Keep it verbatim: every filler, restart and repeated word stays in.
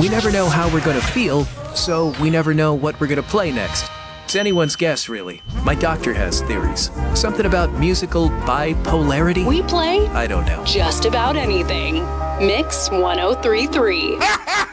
We never know how we're gonna feel, so we never know what we're gonna play next. It's anyone's guess, really. My doctor has theories. Something about musical bipolarity? We play I don't know. just about anything. Mix one oh three point three.